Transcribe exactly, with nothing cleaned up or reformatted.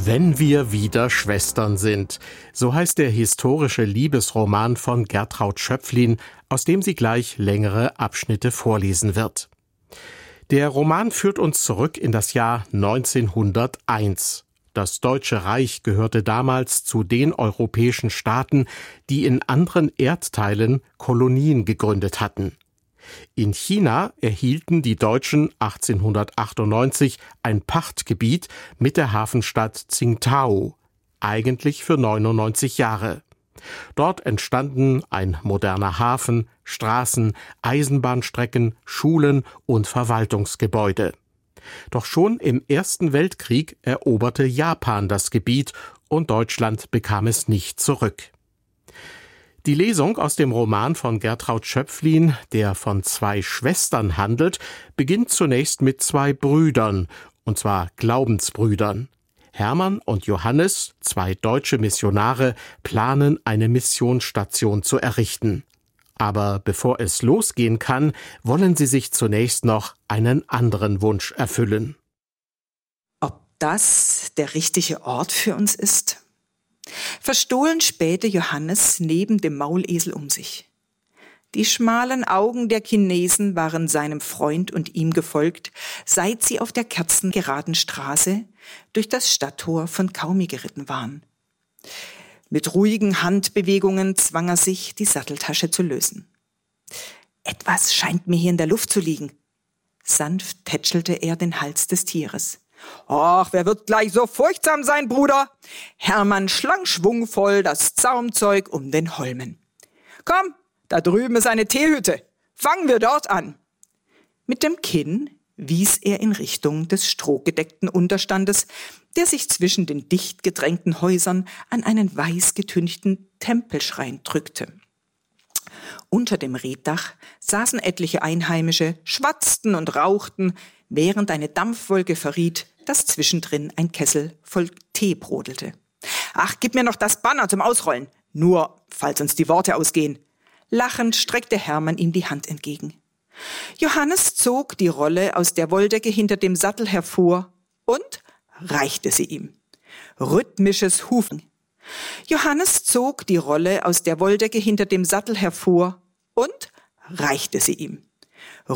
Wenn wir wieder Schwestern sind. So heißt der historische Liebesroman von Gertraud Schöpflin, aus dem sie gleich längere Abschnitte vorlesen wird. Der Roman führt uns zurück in das Jahr neunzehnhunderteins. Das Deutsche Reich gehörte damals zu den europäischen Staaten, die in anderen Erdteilen Kolonien gegründet hatten. In China erhielten die Deutschen achtzehnhundertachtundneunzig ein Pachtgebiet mit der Hafenstadt Tsingtao, eigentlich für neunundneunzig Jahre. Dort entstanden ein moderner Hafen, Straßen, Eisenbahnstrecken, Schulen und Verwaltungsgebäude. Doch schon im Ersten Weltkrieg eroberte Japan das Gebiet und Deutschland bekam es nicht zurück. Die Lesung aus dem Roman von Gertraud Schöpflin, der von zwei Schwestern handelt, beginnt zunächst mit zwei Brüdern, und zwar Glaubensbrüdern. Hermann und Johannes, zwei deutsche Missionare, planen, eine Missionsstation zu errichten. Aber bevor es losgehen kann, wollen sie sich zunächst noch einen anderen Wunsch erfüllen. Ob das der richtige Ort für uns ist? Verstohlen spähte Johannes neben dem Maulesel um sich. Die schmalen Augen der Chinesen waren seinem Freund und ihm gefolgt, seit sie auf der kerzengeraden Straße durch das Stadttor von Kaumi geritten waren. Mit ruhigen Handbewegungen zwang er sich, die Satteltasche zu lösen. Etwas scheint mir hier in der Luft zu liegen. Sanft tätschelte er den Hals des Tieres. »Ach, wer wird gleich so furchtsam sein, Bruder?« Hermann schlang schwungvoll das Zaumzeug um den Holmen. »Komm, da drüben ist eine Teehütte. Fangen wir dort an.« Mit dem Kinn wies er in Richtung des strohgedeckten Unterstandes, der sich zwischen den dicht gedrängten Häusern an einen weiß getünchten Tempelschrein drückte. Unter dem Reetdach saßen etliche Einheimische, schwatzten und rauchten, während eine Dampfwolke verriet, dass zwischendrin ein Kessel voll Tee brodelte. »Ach, gib mir noch das Banner zum Ausrollen, nur falls uns die Worte ausgehen.« Lachend streckte Hermann ihm die Hand entgegen. Johannes zog die Rolle aus der Wolldecke hinter dem Sattel hervor und reichte sie ihm. Rhythmisches Hufen. Johannes zog die Rolle aus der Wolldecke hinter dem Sattel hervor und reichte sie ihm.